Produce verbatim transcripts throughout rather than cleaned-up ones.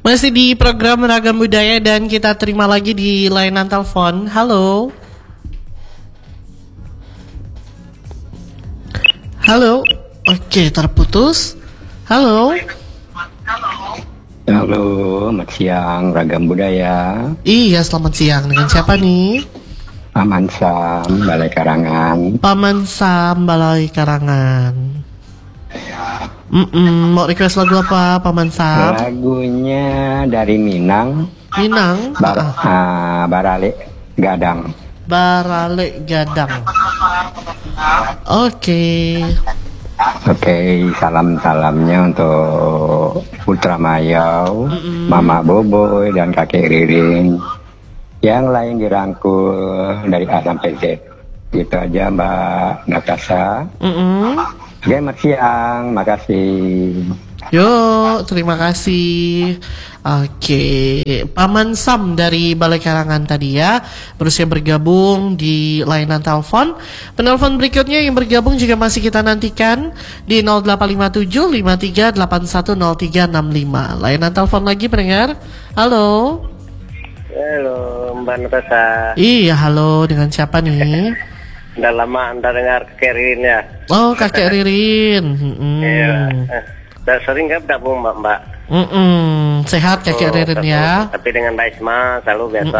Masih di program Ragam Budaya dan kita terima lagi di layanan telepon. Halo. Halo. Oke, terputus. Halo. Halo, selamat siang Ragam Budaya. Iya, selamat siang. Dengan siapa nih? Paman Sam, Balai Karangan. Paman Sam, Balai Karangan. Mm-mm, mau request lagu apa, Paman Sam? Lagunya dari Minang. Minang? Bar Ah, ah, Barale Gadang. Barale Gadang. Oke. Oke, salam-salamnya untuk Putra Mayau, Mm-mm. Mama Boboy, dan Kakek Ririn. Yang lain dirangkul dari A sampai Z. Gitu aja Mbak Natasha. Mm-mm. Selamat siang, makasih. Yo, terima kasih. Oke, Paman Sam dari Balai Karangan tadi ya, berusia bergabung di layanan telepon. Penelpon berikutnya yang bergabung juga masih kita nantikan di nol delapan lima tujuh lima tiga delapan satu nol tiga enam lima. Layanan telepon lagi pendengar. Halo. Halo Mbak Natasha. Iya, halo, dengan siapa nih? Udah lama Anda dengar Kerin ya? Oh, Kakek Ririn. Mm-mm. Iya. Eh, Udah sering kan gabung Mbak Mbak? Mm-mm. Sehat Kakek Oh, Ririn tapi- ya. Tapi dengan Mbak Isma selalu biasa.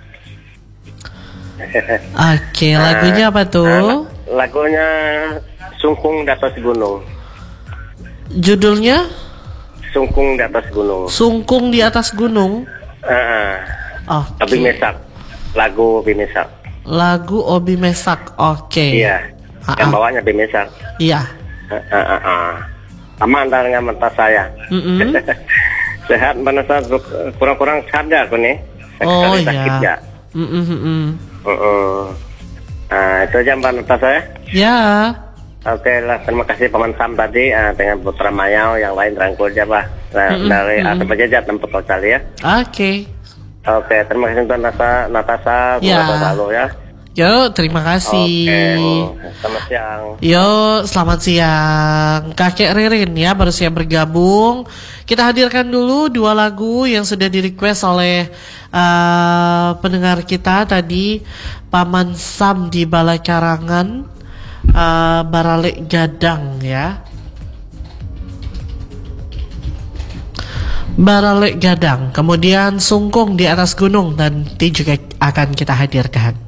Oke, lagunya apa Nah, tuh? lagunya Sungkung di atas gunung. Judulnya Sungkung di atas gunung. Sungkung di atas gunung. Ah, Oke. Abi Mesak. Lagu Abi Mesak. Lagu Obi Mesak. Oke. Iya. Ah, Yang ah. bawanya Abi Mesak. Iya. Ah, ah, ah, ah. Sama Anda dengan mata saya. Mm-mm. Sehat Mbak Natasha, kurang-kurang sehat ya aku nih. Oh Sekali sakit iya. ya. Mm-mm, mm-mm. Uh-uh. Nah, itu aja Mbak Natasha ya. Ya. Oke lah, terima kasih Paman Sam tadi uh, dengan Putra Mayau, yang lain rangkul aja Pak. Nah, Mm-mm, dari mm-mm. Atau Bajajat tempat kali ya. Oke. Oke, terima kasih untuk Natasha, Natasha, Ya. semoga selalu ya. Yo, terima kasih. Oke, selamat siang. Yo, selamat siang. Kakek Ririn ya, baru siap bergabung. Kita hadirkan dulu dua lagu yang sudah di-request oleh uh, pendengar kita tadi. Paman Sam di Balai Karangan, uh, Barale Gadang ya. Barale Gadang. Kemudian Sungkung di atas gunung, dan nanti juga akan kita hadirkan.